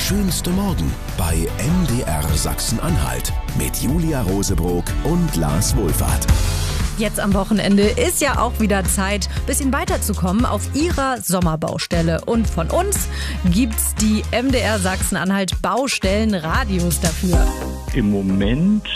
schönste Morgen bei MDR Sachsen-Anhalt mit Julia Rosebrock und Lars Wohlfahrt. Jetzt am Wochenende ist ja auch wieder Zeit, ein bisschen weiterzukommen auf Ihrer Sommerbaustelle. Und von uns gibt's die MDR Sachsen-Anhalt Baustellenradios dafür. Im Moment